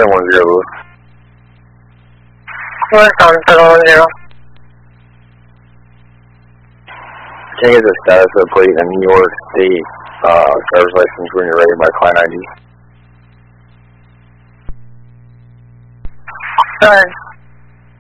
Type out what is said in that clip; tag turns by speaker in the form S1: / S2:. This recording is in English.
S1: 710, Lewis.
S2: Lewis on 710.
S1: Can I get the status of the plate in New York State driver's license when you're ready by client ID?
S2: Go ahead.